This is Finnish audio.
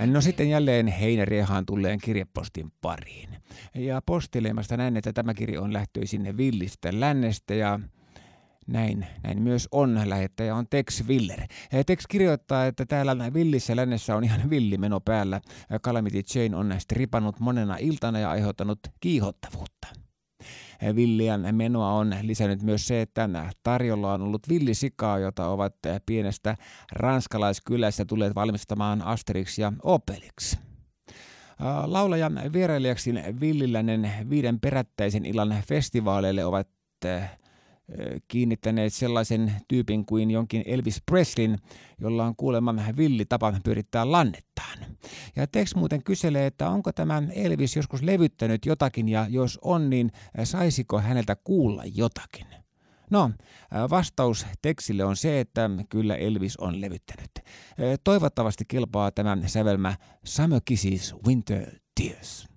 No sitten jälleen heinäriehaan tulleen kirjepostin pariin. Ja postileimasta näin, että tämä kirje on lähtöisin Villistä lännestä ja näin myös on. Lähettäjä on Tex Willer. Tex kirjoittaa, että täällä Villissä lännessä on ihan villimeno päällä. Calamity Jane on stripannut monena iltana ja aiheuttanut kiihottavuutta. Villian menoa on lisännyt myös se, että tarjolla on ollut villisikaa, jota ovat pienestä ranskalaiskylästä tulleet valmistamaan Asterix ja Obelix. Laulajan vierailijaksi Villilännen 5 perättäisen illan festivaaleille ovat kiinnittäneet sellaisen tyypin kuin jonkin Elvis Presleyn, jolla on kuulemma villi tapa pyörittää lannettaan. Ja Tex muuten kyselee, että onko tämä Elvis joskus levyttänyt jotakin ja jos on, niin saisiko häneltä kuulla jotakin? No, vastaus Texille on se, että kyllä Elvis on levyttänyt. Toivottavasti kelpaa tämä sävelmä Summer Kisses, Winter Tears.